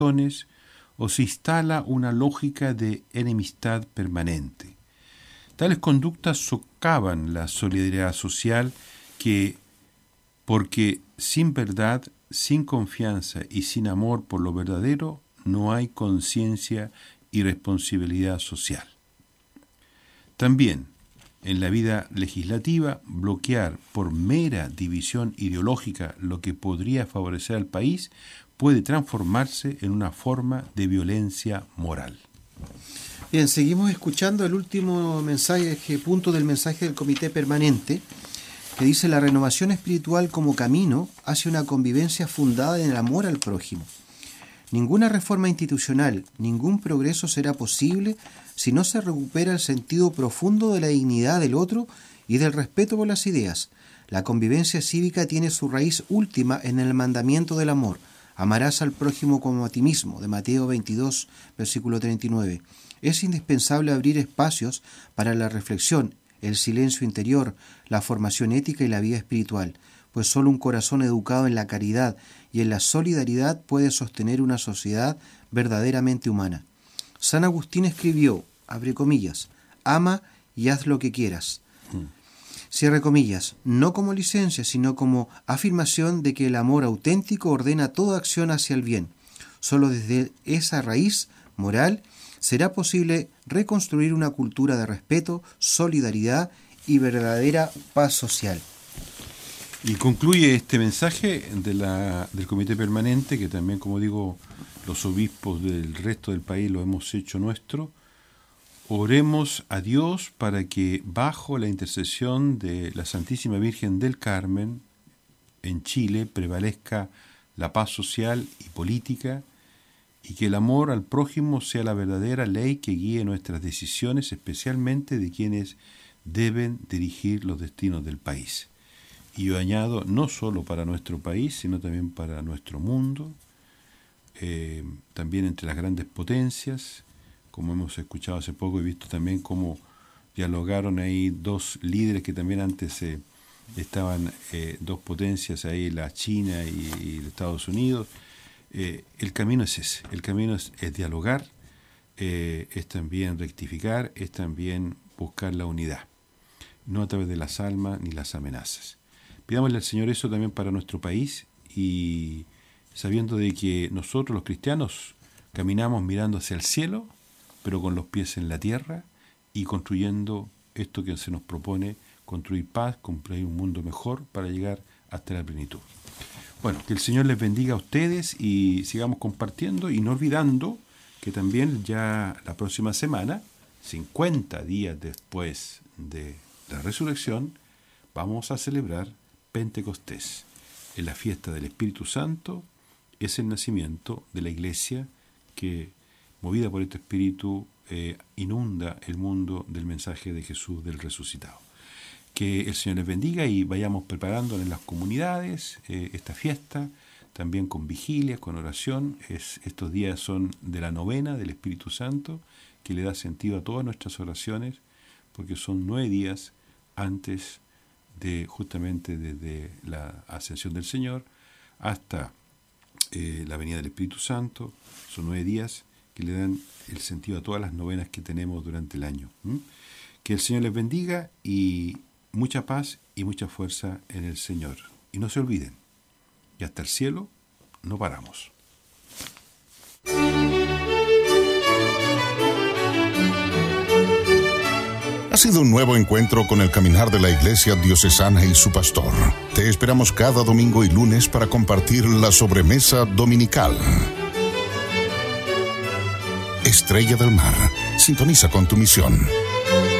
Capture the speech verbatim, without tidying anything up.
o se instala una lógica de enemistad permanente. Tales conductas socavan la solidaridad social que, porque sin verdad, sin confianza y sin amor por lo verdadero, no hay conciencia y responsabilidad social. También, en la vida legislativa, bloquear por mera división ideológica lo que podría favorecer al país puede transformarse en una forma de violencia moral. Bien, seguimos escuchando el último mensaje, punto del mensaje del Comité Permanente, que dice: la renovación espiritual como camino hacia una convivencia fundada en el amor al prójimo. Ninguna reforma institucional, ningún progreso será posible si no se recupera el sentido profundo de la dignidad del otro y del respeto por las ideas. La convivencia cívica tiene su raíz última en el mandamiento del amor. Amarás al prójimo como a ti mismo, de Mateo veintidós, versículo treinta y nueve. Es indispensable abrir espacios para la reflexión, el silencio interior, la formación ética y la vida espiritual, pues solo un corazón educado en la caridad y en la solidaridad puede sostener una sociedad verdaderamente humana. San Agustín escribió, abre comillas, ama y haz lo que quieras. Cierre comillas, no como licencia, sino como afirmación de que el amor auténtico ordena toda acción hacia el bien. Solo desde esa raíz moral será posible reconstruir una cultura de respeto, solidaridad y verdadera paz social. Y concluye este mensaje de la, del Comité Permanente, que también, como digo, los obispos del resto del país lo hemos hecho nuestro. Oremos a Dios para que, bajo la intercesión de la Santísima Virgen del Carmen, en Chile prevalezca la paz social y política, y que el amor al prójimo sea la verdadera ley que guíe nuestras decisiones, especialmente de quienes deben dirigir los destinos del país. Y yo añado, no solo para nuestro país, sino también para nuestro mundo, eh, también entre las grandes potencias, como hemos escuchado hace poco y visto también cómo dialogaron ahí dos líderes que también antes eh, estaban, eh, dos potencias ahí, la China y, y los Estados Unidos. Eh, el camino es ese, el camino es, es dialogar, eh, es también rectificar, es también buscar la unidad, no a través de las almas ni las amenazas. Pidámosle al Señor eso también para nuestro país, y sabiendo de que nosotros los cristianos caminamos mirando hacia el cielo, pero con los pies en la tierra y construyendo esto que se nos propone, construir paz, construir un mundo mejor para llegar hasta la plenitud. Bueno, que el Señor les bendiga a ustedes y sigamos compartiendo, y no olvidando que también ya la próxima semana, cincuenta días después de la resurrección, vamos a celebrar Pentecostés. En la fiesta del Espíritu Santo es el nacimiento de la Iglesia que, movida por este Espíritu, eh, inunda el mundo del mensaje de Jesús del resucitado. Que el Señor les bendiga y vayamos preparando en las comunidades eh, esta fiesta, también con vigilias, con oración. Es, estos días son de la novena del Espíritu Santo, que le da sentido a todas nuestras oraciones, porque son nueve días antes de, justamente desde la ascensión del Señor hasta eh, la venida del Espíritu Santo. Son nueve días que le dan el sentido a todas las novenas que tenemos durante el año. ¿Mm? Que el Señor les bendiga y mucha paz y mucha fuerza en el Señor. Y no se olviden que hasta el cielo no paramos. Ha sido un nuevo encuentro con el caminar de la Iglesia Diocesana y su pastor. Te esperamos cada domingo y lunes para compartir la sobremesa dominical. Estrella del Mar, sintoniza con tu misión.